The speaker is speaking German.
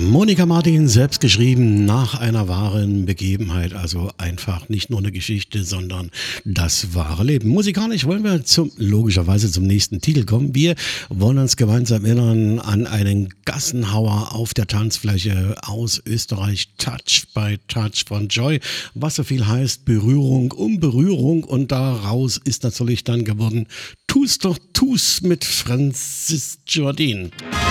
Monika Martin, selbst geschrieben nach einer wahren Begebenheit, also einfach nicht nur eine Geschichte, sondern das wahre Leben. Musikalisch wollen wir logischerweise zum nächsten Titel kommen. Wir wollen uns gemeinsam erinnern an einen Gassenhauer auf der Tanzfläche aus Österreich, Touch by Touch von Joy, was so viel heißt Berührung um Berührung, und daraus ist natürlich dann geworden Tu's doch Tu's mit Francis Jardin.